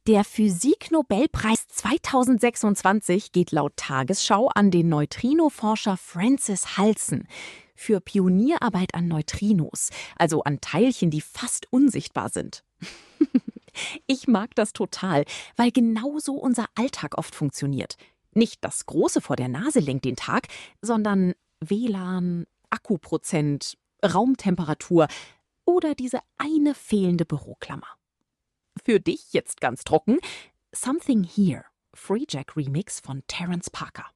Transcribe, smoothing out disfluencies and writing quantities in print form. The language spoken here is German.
Der Physik-Nobelpreis 2026 geht laut Tagesschau an den Neutrino-Forscher Francis Halsen für Pionierarbeit an Neutrinos, also an Teilchen, die fast unsichtbar sind. Ich mag das total, weil genau so unser Alltag oft funktioniert. Nicht das Große vor der Nase lenkt den Tag, sondern WLAN, Akkuprozent, Raumtemperatur oder diese eine fehlende Büroklammer. Für dich jetzt ganz trocken: Something Here, Free Jack Remix von Terence Parker.